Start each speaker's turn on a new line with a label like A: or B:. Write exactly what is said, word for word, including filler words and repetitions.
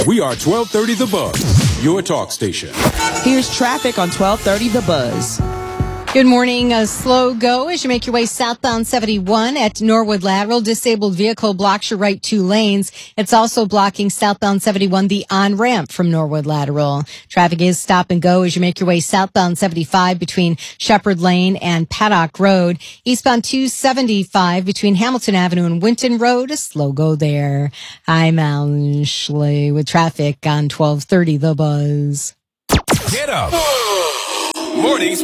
A: We are twelve thirty The Buzz, your talk station.
B: Here's traffic on twelve thirty The Buzz.
C: Good morning. A slow go as you make your way southbound seventy-one at Norwood Lateral. Disabled vehicle blocks your right two lanes. It's also blocking southbound seventy-one, the on-ramp from Norwood Lateral. Traffic is stop and go as you make your way southbound seventy-five between Shepherd Lane and Paddock Road. Eastbound two seventy-five between Hamilton Avenue and Winton Road. A slow go there. I'm Alan Schley with traffic on twelve thirty The Buzz.
A: Get up. Mornings